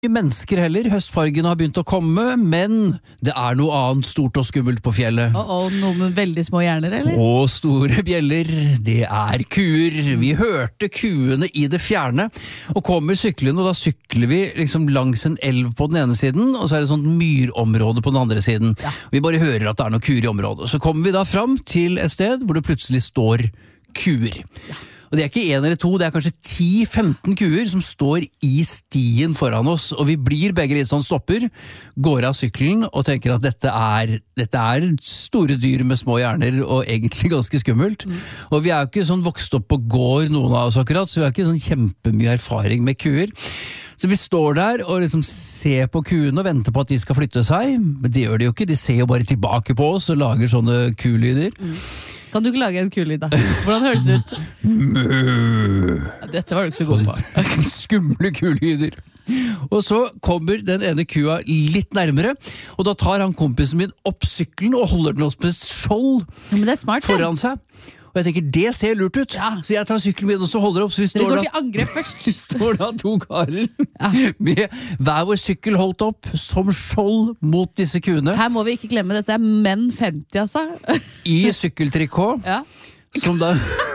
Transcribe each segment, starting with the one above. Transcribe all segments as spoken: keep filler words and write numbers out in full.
mennesker heller, høstfargen har begynt å komme, men det er noe annet stort og skummelt på fjellet. Og, og noe med veldig små hjerner, eller? Og store bjeller, det er kuer. Vi hørte kuene i det fjerne, og kommer syklende, og da sykler vi liksom langs en elv på den ene siden, og så er det sånn myrområde på den andre siden. Ja. Vi bare hører at det er noen kuer i området. Så kommer vi da fram til et sted hvor det plutselig står kuer. Ja. Og det er ikke en eller to, det er kanskje ti femten kuer som står i stien foran oss, og vi blir begge litt sånn stopper, går av sykkelen og tenker at dette er, dette er store dyr med små hjerner og egentlig ganske skummelt. Mm. Og vi er jo ikke sånn vokst opp på gård noen av oss akkurat, så vi har ikke sånn kjempemye erfaring med kuer. Så vi står der og liksom ser på kuene og venter på at de skal flytte seg, men det gjør de jo ikke, de ser jo bare tilbake på oss og lager sånne kulyder. Mm. Kan du ikke lage en kulyd da? Hvordan høres det ut? Mø. Dette var du ikke så god på. Skumle kulyder. Og så kommer den ene kua litt nærmere, og da tar han kompisen min opp sykkelen og holder den opp med skjold ja, men det er smart, foran seg. Og jeg tenker, det ser lurt ut. Ja. Så jeg tar sykkelen min og så holder opp. Så vi Dere står går da, til angrep først. Vi står da to karer ja. med hver vår sykkel holdt opp som skjold mot disse kuene. Her må vi ikke glemme, dette er menn femti, altså. I sykkeltrikot. Ja. Som da...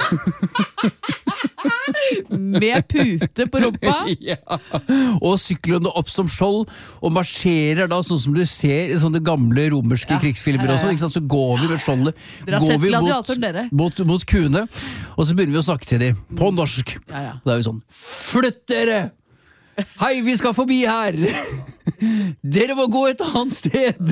med pute på rumpa. Ja. Og syklene opp som skjold, og marsjerer da sånn som du ser i sånne gamle romerske ja. krigsfilmer også, ikke sant? Så går vi med skjoldet. Dere har sett gladiatoren, dere. Mot, mot kuene, og så begynner vi å snakke til dem på norsk. Ja, ja. Da er vi sånn, flytt dere! Hei, vi skal forbi her! Dere må gå et annet sted!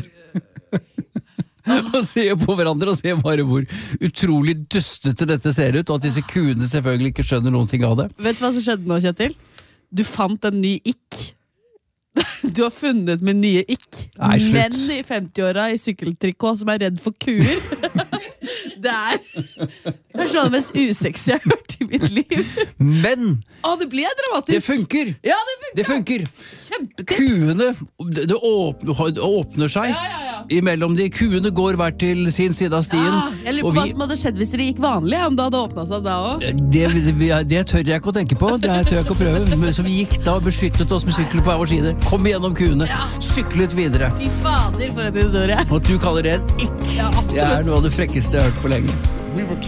Og se på hverandre og se bare hvor utrolig dustete dette ser ut, og at disse kuene selvfølgelig ikke skjønner noen ting av det. Vet du hva som skjedde nå, Kjetil? Du fant en ny ikk. Du har funnet min nye ikk. Nei, slutt. Menn i femti-åra i sykkeltrikot som er redd for kuer. Det er kanskje noe av det mest usexy jeg har hørt i mitt liv. Men Å, det blir dramatisk. Det funker. Ja, det funker. Det funker. Kjempetips. Kuene, det, det, åpner, det åpner seg ja, ja, ja. imellom de. Kuene går hver til sin side av stien. Ja, jeg lurer på hva som hadde skjedd hvis dere gikk vanlig, om det hadde åpnet seg da også. Det, det, det tør jeg ikke å tenke på. Det tør jeg ikke å prøve. Så vi gikk da og beskyttet oss med sykler på hver vår side. Kom igjennom kuene. Ja. Syklet videre. Fy fader, for en historie. Og du kaller det en ikk. Ja, absolutt. Det er noe av det frekkeste jeg har hørt på lenge.